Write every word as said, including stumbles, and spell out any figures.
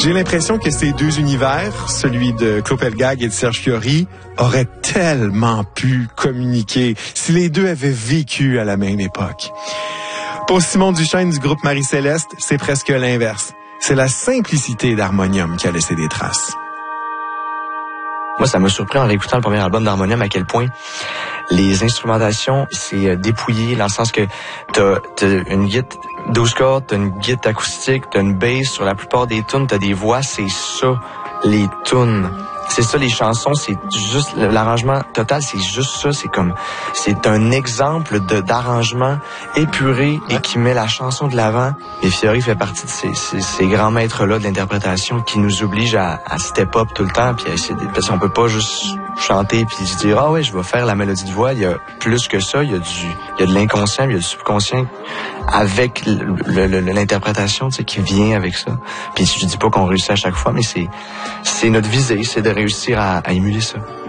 J'ai l'impression que ces deux univers, celui de Claude Pelgag et de Serge Fiori, auraient tellement pu communiquer si les deux avaient vécu à la même époque. Pour Simon Duchesne du groupe Marie-Céleste, c'est presque l'inverse. C'est la simplicité d'Harmonium qui a laissé des traces. Moi, ça m'a surpris en réécoutant le premier album d'Harmonium à quel point les instrumentations, c'est dépouillé dans le sens que t'as, t'as une guitare douze cordes, t'as une guitare acoustique, t'as une bass. Sur la plupart des tunes, t'as des voix. C'est ça, les tunes. C'est ça, les chansons, c'est juste, l'arrangement total, c'est juste ça, c'est comme, c'est un exemple de, d'arrangement épuré et qui met la chanson de l'avant. Et Fiori fait partie de ces, ces, ces grands maîtres-là de l'interprétation qui nous obligent à, à step up tout le temps, puis à essayer de, parce qu'on peut pas juste chanter puis se dire, ah ouais, je vais faire la mélodie de voix. Il y a plus que ça, il y a du, il y a de l'inconscient, il y a du subconscient avec le, le, le, l'interprétation, tu sais, qui vient avec ça. Puis je dis pas qu'on réussit à chaque fois, mais c'est, c'est notre visée, c'est de réussir à, à émuler ça.